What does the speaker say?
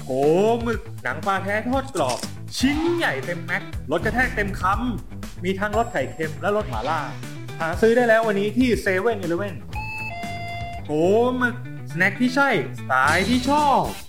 หมึกหนังปลาแท้ทอดกรอบชิ้นใหญ่เต็มแม็กรสกระแทกเต็มคำมีทั้งรสไข่เค็มและรสหม่าล่าหาซื้อได้แล้ววันนี้ที่เซเว่นอีเลฟเว่นหมึกสแน็คที่ใช่สไตล์ที่ชอบ